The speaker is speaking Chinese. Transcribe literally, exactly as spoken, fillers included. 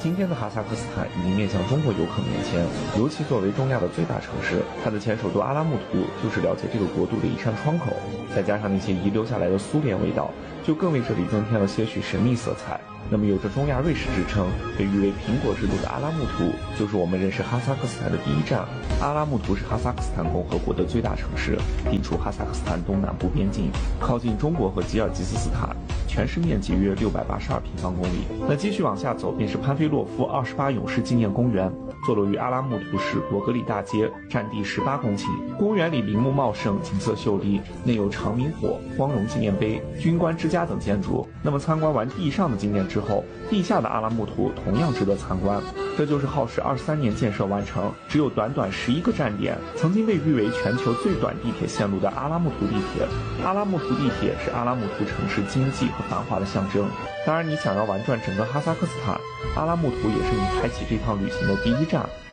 今天的哈萨克斯坦已经面向中国游客面前，尤其作为中亚的最大城市，它的前首都阿拉木图就是了解这个国度的一扇窗口。再加上那些遗留下来的苏联味道，就更为这里增添了些许神秘色彩。那么有着中亚瑞士之称，被誉为苹果之都的阿拉木图，就是我们认识哈萨克斯坦的第一站。阿拉木图是哈萨克斯坦共和国的最大城市，地处哈萨克斯坦东南部边境，靠近中国和吉尔吉斯斯坦，全市面积约六百八十二平方公里。那继续往下走，便是潘菲洛夫二十八勇士纪念公园，坐落于阿拉木图市博格里大街，占地十八公顷。公园里林木茂盛，景色秀丽，内有长明火、光荣纪念碑、军官之家等建筑。那么参观完地上的景点之后，地下的阿拉木图同样值得参观。这就是耗时二十三年建设完成，只有短短十一个站点，曾经被誉为全球最短地铁线路的阿拉木图地铁。阿拉木图地铁是阿拉木图城市经济和繁华的象征。当然，你想要玩转整个哈萨克斯坦，阿拉木图也是你开启这趟旅行的第一站。